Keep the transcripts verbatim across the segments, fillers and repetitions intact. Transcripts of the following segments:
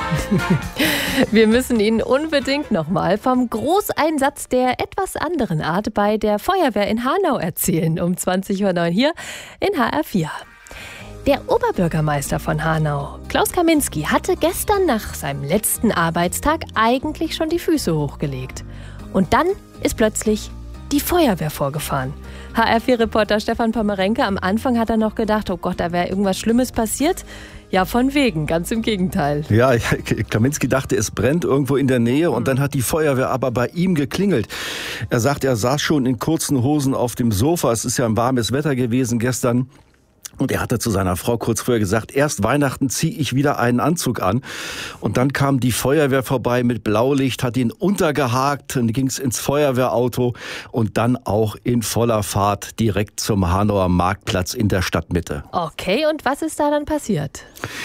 Wir müssen Ihnen unbedingt nochmal vom Großeinsatz der etwas anderen Art bei der Feuerwehr in Hanau erzählen. Um zwanzig Uhr neun hier in H R vier. Der Oberbürgermeister von Hanau, Klaus Kaminski, hatte gestern nach seinem letzten Arbeitstag eigentlich schon die Füße hochgelegt. Und dann ist plötzlich die Feuerwehr vorgefahren. H R vier-Reporter Stefan Pomerenke, am Anfang hat er noch gedacht, oh Gott, da wäre irgendwas Schlimmes passiert. Ja, von wegen, ganz im Gegenteil. Ja, Kaminski dachte, es brennt irgendwo in der Nähe und dann hat die Feuerwehr aber bei ihm geklingelt. Er sagt, er saß schon in kurzen Hosen auf dem Sofa. Es ist ja ein warmes Wetter gewesen gestern. Und er hatte zu seiner Frau kurz vorher gesagt, erst Weihnachten ziehe ich wieder einen Anzug an. Und dann kam die Feuerwehr vorbei mit Blaulicht, hat ihn untergehakt, dann ging es ins Feuerwehrauto und dann auch in voller Fahrt direkt zum Hanauer Marktplatz in der Stadtmitte. Okay, und was ist da dann passiert?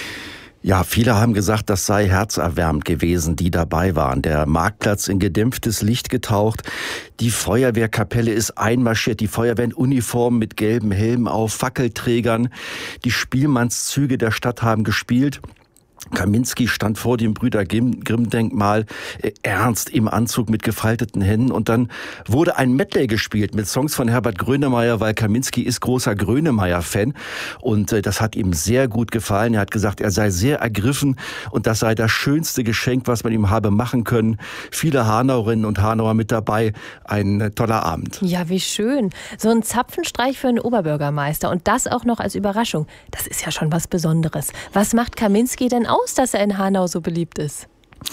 Ja, viele haben gesagt, das sei herzerwärmend gewesen, die dabei waren. Der Marktplatz in gedämpftes Licht getaucht. Die Feuerwehrkapelle ist einmarschiert. Die Feuerwehr in Uniform mit gelben Helmen auf, Fackelträgern. Die Spielmannszüge der Stadt haben gespielt. Kaminski stand vor dem Brüder Grimm-Denkmal, äh, ernst im Anzug mit gefalteten Händen. Und dann wurde ein Medley gespielt mit Songs von Herbert Grönemeyer, weil Kaminski ist großer Grönemeyer-Fan. Und äh, das hat ihm sehr gut gefallen. Er hat gesagt, er sei sehr ergriffen und das sei das schönste Geschenk, was man ihm habe machen können. Viele Hanauerinnen und Hanauer mit dabei. Ein äh, toller Abend. Ja, wie schön. So ein Zapfenstreich für einen Oberbürgermeister und das auch noch als Überraschung. Das ist ja schon was Besonderes. Was macht Kaminski denn aus, dass er in Hanau so beliebt ist?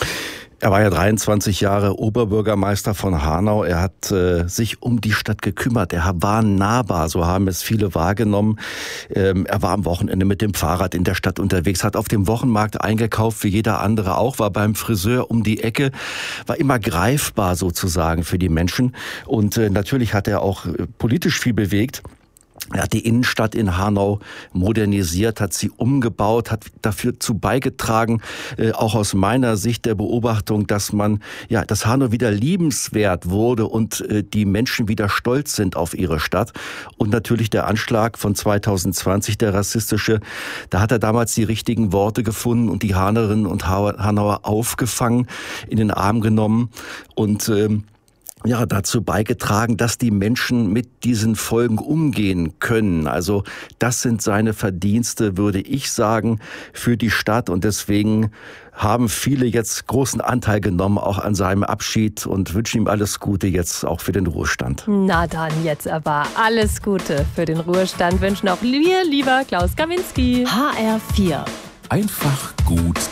Er war ja dreiundzwanzig Jahre Oberbürgermeister von Hanau. Er hat äh, sich um die Stadt gekümmert. Er war nahbar, so haben es viele wahrgenommen. Ähm, er war am Wochenende mit dem Fahrrad in der Stadt unterwegs, hat auf dem Wochenmarkt eingekauft, wie jeder andere auch, war beim Friseur um die Ecke, war immer greifbar sozusagen für die Menschen. Und äh, natürlich hat er auch äh, politisch viel bewegt. Er hat die Innenstadt in Hanau modernisiert, hat sie umgebaut, hat dafür zu beigetragen, äh, auch aus meiner Sicht der Beobachtung, dass man, ja, dass Hanau wieder liebenswert wurde und äh, die Menschen wieder stolz sind auf ihre Stadt. Und natürlich der Anschlag von zweitausendzwanzig, der rassistische, da hat er damals die richtigen Worte gefunden und die Hanauerinnen und Hanauer aufgefangen, in den Arm genommen und ähm, ja, dazu beigetragen, dass die Menschen mit diesen Folgen umgehen können. Also das sind seine Verdienste, würde ich sagen, für die Stadt. Und deswegen haben viele jetzt großen Anteil genommen, auch an seinem Abschied und wünschen ihm alles Gute jetzt auch für den Ruhestand. Na dann, jetzt aber alles Gute für den Ruhestand wünschen auch wir, lieber Klaus Kaminski. H R vier. Einfach gut